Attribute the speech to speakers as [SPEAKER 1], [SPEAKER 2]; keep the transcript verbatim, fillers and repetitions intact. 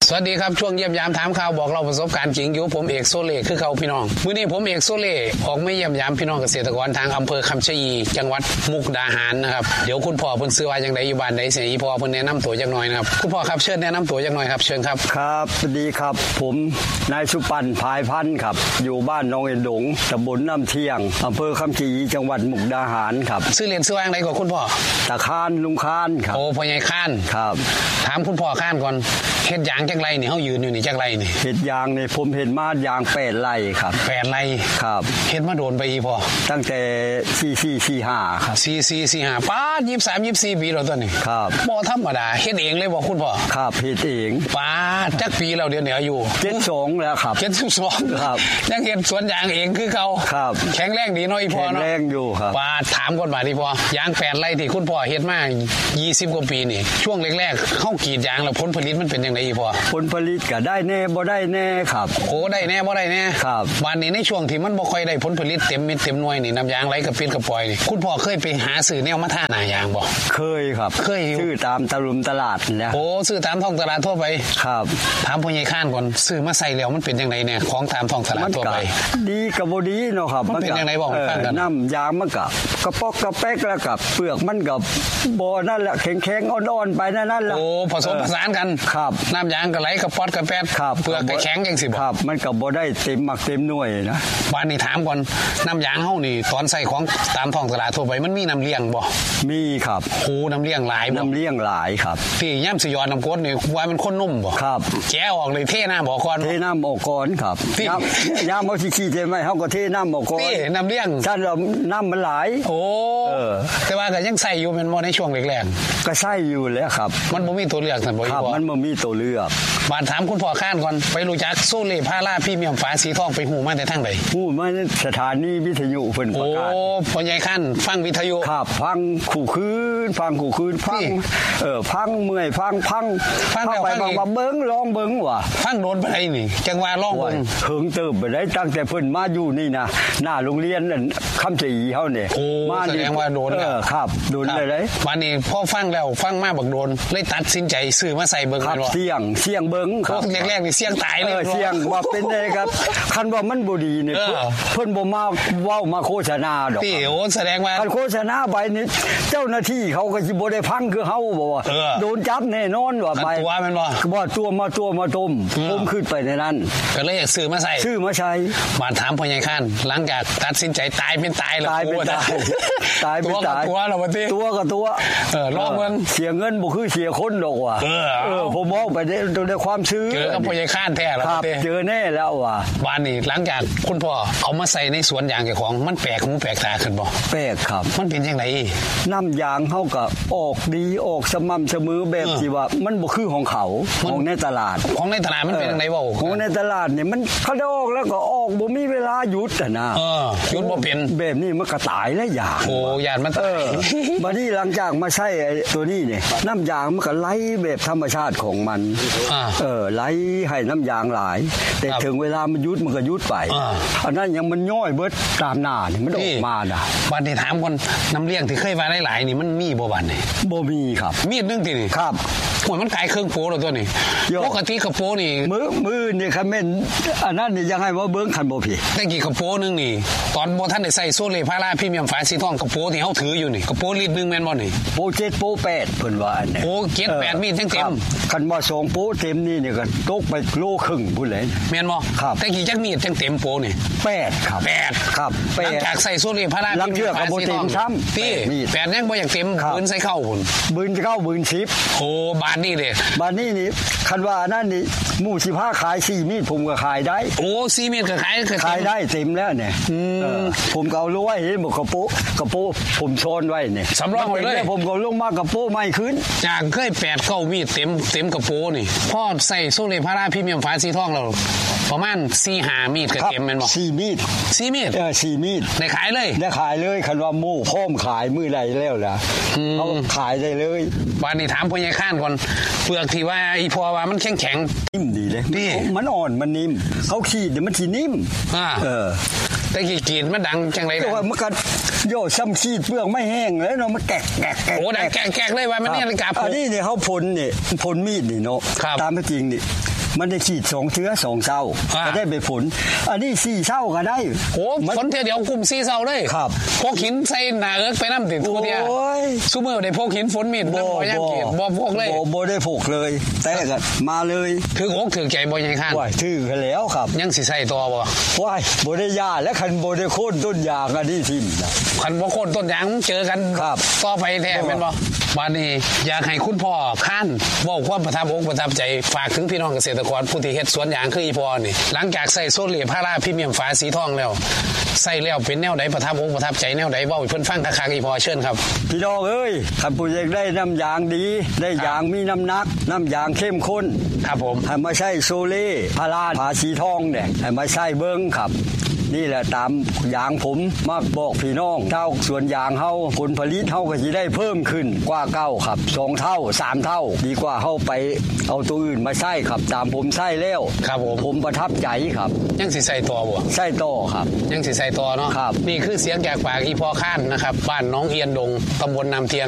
[SPEAKER 1] สวัสดีครับช่วงเยี่ยมยามถามข่าวบอกเราประสบการณ์จริงอยู่ผมเอกโซเล่คือเขาพี่น้องมื้อนี้ผมเอกโซเล่ออกมาเยี่ยมยามพี่น้องเกษตรกรทางอำเภอคำชะอีจังหวัดมุกดาหารนะครับเดี๋ยวคุณพ่อเพิ่นซื้อว่าจังไดอยู่บ้านใดเสียอีพ่อเพิ่นแนะนำตัวจักหน่อยนะครับคุณพ่อครับเชิญแนะนำตัวจักหน่อยครับเชิญครับ
[SPEAKER 2] ครับสวัสดีครับผมนายสุปันภายพันธ์ครับอยู่บ้านหนองเอ็นดงตำบลน้ำเที่ยงอำเภอคำชะอีจังหวัดมุกดาหารครับ
[SPEAKER 1] ซื้อเรียนซื้อว่าจังไดก่อนคุณพ่อ
[SPEAKER 2] ตะคานลุงคานครับ
[SPEAKER 1] โอ้พ่อใหญ่คาน
[SPEAKER 2] ครับ
[SPEAKER 1] ถามคุณพ่อคานก่อนเฮ็ดยางจังไรนี่เฮายืนอยู่นี่จังไรนี่
[SPEAKER 2] เฮ็ดยางนี่ผมเห็นมายางแปดไร่ครับ
[SPEAKER 1] แปดไร่
[SPEAKER 2] ครับ
[SPEAKER 1] เฮ็ดมาโดนไปอีพ่อ
[SPEAKER 2] ตั้งแต่สี่สิบสี่ ห้าครับ
[SPEAKER 1] สี่สิบสี่ ห้าป๊าดยี่สิบสาม ยี่สิบสี่ปีแล้วตัวนี้
[SPEAKER 2] ครับ
[SPEAKER 1] บ่ธรรมดาเฮ็ดเองเลยบ่คุณพ่อ
[SPEAKER 2] ครับเฮ็ดเอง
[SPEAKER 1] ป๊าดจักปีแล้วเดี๋ยวนี้อายุ
[SPEAKER 2] เจ็ดสิบสองแล้วครับ
[SPEAKER 1] เจ็ดสิบสอง
[SPEAKER 2] ครับ
[SPEAKER 1] ยังเฮ็ดสวนยางเองคือเก่า
[SPEAKER 2] ครับ
[SPEAKER 1] แข็งแรงดีเนาะอีพ่อเนาะ
[SPEAKER 2] แข็งแรงอยู่ครับ
[SPEAKER 1] ป๊าดถามก่อนบาดนี้พ่อยางแปดไร่ที่คุณพ่อเฮ็ดมายี่สิบกว่าปีนี่ช่วงแรกๆเฮากรีดยางแล้วผลผลิตมันเป็นจังได๋อีพ่อ
[SPEAKER 2] ผลผลิตก็ได้แน่บ่ได้แน่ครับ
[SPEAKER 1] โอ้ได้แน่บ่ได้แน่
[SPEAKER 2] ครับ
[SPEAKER 1] วันนี้ในช่วงที่มันบ่ค่อยได้ผลผลิตเต็มเม็ดเต็มหน่วยนี่น้ำยางไหลกระปิดกระปอยนี่คุณพ่อเคยไปหาซื้อแนวมาท่าหน้ายางบ่
[SPEAKER 2] เคยครับ
[SPEAKER 1] เคย
[SPEAKER 2] ซื้อตามตลาดตลาดนะ
[SPEAKER 1] โอ้ซื้อตามท้องตลาดทั่วไป
[SPEAKER 2] ครับ
[SPEAKER 1] ถามพ่อใหญ่ข้านก่อนซื้อมาใส่แล้วมันเป็นจังไดเนี่ยของตามท้องตลาดทั่วไป
[SPEAKER 2] ดีก็บ่ดีเนาะครับ
[SPEAKER 1] มันเป็นจังไดบอกฟังกัน
[SPEAKER 2] น้ำยางมันก็กระปอกกระแป๊กแล้วก็เปลือกมันก็บ่นั่นแหละแข็งๆอ่อนๆไปนั่นนั่นล่ะ
[SPEAKER 1] โอ้ผสมผสานกัน
[SPEAKER 2] ครับ
[SPEAKER 1] น้ำยางก็ไหลกระปอดกระแป๊ดเปลือกก็แข็งจังสิบ่
[SPEAKER 2] ครับมันก็บ่ได้เต็มมักเต็มหน่วยนะ
[SPEAKER 1] บ้านนี้ถามก่อนน้ำยางเฮานี่ตอนใส่ของตามท้องตลาดทั่วไปมันมีน้ำเลี้ยงบ่
[SPEAKER 2] มีครับ
[SPEAKER 1] โอ้น้ำเลี้ยงหลายบ่
[SPEAKER 2] น้ำเลี้ยงหลายครับ
[SPEAKER 1] ที่ย่ำสิยอดน้ำกรดนี่ว่ามันคนนุ่มบ่
[SPEAKER 2] ครับ
[SPEAKER 1] แกะออกเลยเทน้ำออกก่อน
[SPEAKER 2] เทน้ำออกก่อนครับย่ำย่ำเอาขี้ๆเทไหมเฮาก็เทน้ำออกก่อน
[SPEAKER 1] นี่น้ำเลี้ยง
[SPEAKER 2] ถ้าเราน้ำมันหลาย
[SPEAKER 1] โอ้แต่ว่าก็ยังใส่อยู่แม่นบ่ในช่วงแรก
[SPEAKER 2] ๆก็ใส่อยู่แล้วครับ
[SPEAKER 1] มันบ่มีตัวเลือกซั่นบ่อี
[SPEAKER 2] พ่อครับมันบ่มีตัวเลือก
[SPEAKER 1] บ้านถามคุณพ่อข้านก่อนไปรู้จักโซเล่พาราพรีเมียมฝาสีทองไปหูมาแต่ทางใด
[SPEAKER 2] หูมาสถานีวิทยุเพิ่นประกาศ
[SPEAKER 1] โอ้พ่อใหญ่ข้านฟังวิทยุ
[SPEAKER 2] ครับฟังคู่คืนฟังคู่คืนฟังเออฟังเมื่อยฟังพัง
[SPEAKER 1] ฟัง
[SPEAKER 2] ไปบางว่าเบิ่งลองเบิ่งว่ะ
[SPEAKER 1] ฟังโดนไปได้นี่จังว่าลองเบิ่ง
[SPEAKER 2] เฮิงเติบไปได้ตั้งแต่เพิ่นมาอยู่นี่นะหน้าโรงเรียนนั่นคำศรีเฮานี่
[SPEAKER 1] มาแสดงว่าโดนแล้ว
[SPEAKER 2] ครับโดนเลยเลย
[SPEAKER 1] วันนี้พอฟังแล้วฟังมาบักโดนเลยตัดสินใจซื้อมาใส่เบิ่ง
[SPEAKER 2] ครับเสียงเสียงเบิ่ง
[SPEAKER 1] ครับแรกๆนี่เสียงตายเลย
[SPEAKER 2] เสียงว่าเป็นได้ครับคันว่ามันบ่ดีนี่เพิ่นบ่มาเว้ามาโฆษณาดอก
[SPEAKER 1] พี่โอ้แสดงว่า
[SPEAKER 2] คันโฆษณาไปนี่เจ้าหน้าที่เขาก็สิบ่ได้ฟังคือเฮาบ่ว่าโดนจับแน่นอนว่าไป
[SPEAKER 1] ตัวแม่นบ่
[SPEAKER 2] บ่ตัวมาตัวมาต้มผมขึ้นไปในนั้น
[SPEAKER 1] ก็เลยซื้อมาใส่
[SPEAKER 2] ซื้อมาใช้
[SPEAKER 1] มาถามพ่อใหญ่ข้านหลังจากตัดสินใจตายเป็นตายแล้ว
[SPEAKER 2] ตายเป็นตายตายเป็นตาย
[SPEAKER 1] ตัวแล้วบัดนี้
[SPEAKER 2] ตัวก็ตัว
[SPEAKER 1] เออลองเบิ่ง
[SPEAKER 2] เสียเงินบ่คือเสียคนดอกว่ะ
[SPEAKER 1] เออ
[SPEAKER 2] เออผมมองไปได้ด้วยความซื่อ
[SPEAKER 1] เจอกับพ่อใหญ่ข้านแท้แล้ว
[SPEAKER 2] ครับเจอแน่แล้วว่ะ
[SPEAKER 1] บ้านนี้หลังจากคุณพ่อเอามาใส่ในสวนยางเจ้าของมันแปลกหูแปลกตาขึ้นบ่
[SPEAKER 2] แปลกครับ
[SPEAKER 1] มันเป็นจังได๋
[SPEAKER 2] น้ำยางเฮาก็ออกดีออกสม่ำเสมอแบบที่ว่ามันบ่คือของเขาของในตลาด
[SPEAKER 1] ของในตลาดมันเป็นจังได๋บ่
[SPEAKER 2] ของในตลาดนี่มันเขาออกแล้วก็ออกบ่มีเวลาหยุดอ่ะนะ
[SPEAKER 1] เออหยุดบ่เป็น
[SPEAKER 2] แบบนี้มันก็ตายแล้วอย่าง
[SPEAKER 1] โอ้ยานมันตาย
[SPEAKER 2] บัดนี้หลังจากมาใช้ไอ้ตัวนี้นี่น้ำยางมันก็ไหลแบบธรรมชาติของมันเออไหลให้น้ำยางหลายแต่ถึงเวลามันยุดมันก็ยุดไปอันนั้นยังมันย่อยเบิดตามหน้านี่มันออกมาน่ะ
[SPEAKER 1] บัดนี้ถามคนน้ำเลี้ยงที่เคยว่าหลายๆนี่มันมีบ่บัดนี่
[SPEAKER 2] บ่มีครับ
[SPEAKER 1] มีดนึงตินี่
[SPEAKER 2] ครับ
[SPEAKER 1] โอ้ยมันขายเครื่องโปแล้วตัวนี้ปกติกระโปนี่
[SPEAKER 2] มือมือนี่คันแม่นอันนั้นนี่ยังให้ว่าเบิ่งคันบ่ผิด
[SPEAKER 1] แต่กี่กระโปนึงนี่ตอนบ่ทันได้ใส่โซเล่พาราพรีเมียมฝาสีทองกระโปที่เฮาถืออยู่นี่กระโปลิตรนึงแม่นบ่นี่
[SPEAKER 2] โปเจ็ดโปแปดเพิ่นว่าอันนี้
[SPEAKER 1] โปเจ็ด แปดมีดเต็ม
[SPEAKER 2] ๆคันบ่สองโปเต็มนี่นี่ก็ตกไปโลครึ่งพุ่นเลย
[SPEAKER 1] แม่นบ่แต่กี่จักมีดเต็มโปนี่
[SPEAKER 2] แปดครับ
[SPEAKER 1] แปด
[SPEAKER 2] ครับ
[SPEAKER 1] แปดจากใส่โซเล่พารา
[SPEAKER 2] พรีเมียมฝาสีทองซ้ำ
[SPEAKER 1] ติแปดยังบ่อยากเต็มปืนใส่เข้าพุ่น
[SPEAKER 2] ปืนเข้าปืนสิบ
[SPEAKER 1] โอ้บาดนี้เด้
[SPEAKER 2] บาดนี้นี่คันว่านั่นนี่หมู่สิบห้าขายสี่มีดผมก็ขายได้
[SPEAKER 1] โอ้สี่มีดก็ขาย
[SPEAKER 2] ขายได้เต็มแล้วเนี่ยผมก็เอาลงไว้เห็นบ่กระโปกระโปผมโซนไว้เนี่ย
[SPEAKER 1] สำรองไว้เลย
[SPEAKER 2] ผมก็ลงมากระโปไม่ขึ้น
[SPEAKER 1] จากเคยแปด เก้ามีดเต็มเต็มกระโปนี่พอใส่โซเล่พาราพรีเมียมฝาสีทองแล้วประมาณสี่ ห้ามีดก็เต็มแม่นบ่
[SPEAKER 2] สี่มีด
[SPEAKER 1] สี่มีด
[SPEAKER 2] เออสี่มีด
[SPEAKER 1] ได้ขายเลย
[SPEAKER 2] ได้ขายเลยคันว่าหมู่พร้อมขายมื้อใดแล้วล่ะเฮาขายได้เลย
[SPEAKER 1] บัดนี้ถามพ่อใหญ่ข้านก่อนเปลือกที่ว่าอีพอว่ามันแข็ง
[SPEAKER 2] ๆนิ่มดีเลยมันอ่อนมันนิ่มเขาขีดเดี๋ยวมันสินิ่มเออ
[SPEAKER 1] แต่กี่กีดมันดังจังไร
[SPEAKER 2] นะมันก็โย่ซ้ำขีดเปลือกไม่แห้งแล้วเนาะมันแกะแกะแกะ
[SPEAKER 1] โอ้ดังแกะแกะเลยว่ามันเนี่ยกาบ
[SPEAKER 2] อันนี้เนี่ยเขาพ่นนี่พ่นมีดนี่เนาะตามจริงนี่มันได้ฉีดสองเชื้อสองเช้าก็ได้ไปผลอันนี้สี่เช้าก็ได้
[SPEAKER 1] โอ้ฝนเท่เดียวกลุ่มสี่เช้าเลย
[SPEAKER 2] ครับ
[SPEAKER 1] พกหินใส่หน้าเอิกไปนำติดทุเดียซุมื้อได้พกหินฝนมีดนำบ่ยังเกียดบ่พกเลย
[SPEAKER 2] บ่บ่ได้พกเลยแต่ก็มาเลย
[SPEAKER 1] ถึงอกถึงใจบ่ยังคั่น
[SPEAKER 2] ว้ายถึงแล้วครับ
[SPEAKER 1] ยังสิใส่ต่อบ่
[SPEAKER 2] ว้ายบ่ได้ยาและคันบ่ได้โค่นต้นยางอันนี้ทิ่มนะ
[SPEAKER 1] คันบ่โค่นต้นยางเจอกันต่อไปแท้แม่นบ่บัดนี้อยากให้คุณพ่อค้านเว้าความประทับอกประทับใจฝากถึงพี่น้องเกษตรกรผู้ที่เฮ็ดสวนยางคืออีพ่อนี่หลังจากใส่โซเล่พาราพรีเมียมฝาสีทองแล้วใส่แล้วเป็นแนวใดประทับอกประทับใจแนวใดเว้าให้เพิ่นฟังคักๆอีพ่อเชิญครับ
[SPEAKER 2] พี่น้องเอ้ยคันผู้อยากได้น้ำยางดีได้ยางมีน้ำหนักน้ำยางเข้มข้น
[SPEAKER 1] ครับผม
[SPEAKER 2] ให้มาใช้โซเล่พาราฝาสีทองเนี่ยให้มาใช้เบิ่งครับนี่แหละตามยางผมมาบอกพี่น้องเท่าสวนยางเฮาผลผลิตเฮาก็สิได้เพิ่มขึ้นกว่าเก่าครับสองเท่าสามเท่าดีกว่าเฮาไปเอาตัวอื่นมาใช้ครับตามผมใช้แล้ว
[SPEAKER 1] ครับผม
[SPEAKER 2] ผมประทับใจครับ
[SPEAKER 1] ยังสิใส่ต่อบ่
[SPEAKER 2] ใส่ต่อครับ
[SPEAKER 1] ยังสิใส่ต่อเนาะนี่คือเสียงจากปากอีพ่อค้านนะครับบ้านน้องเอียนดงตำบลน้ำเทียน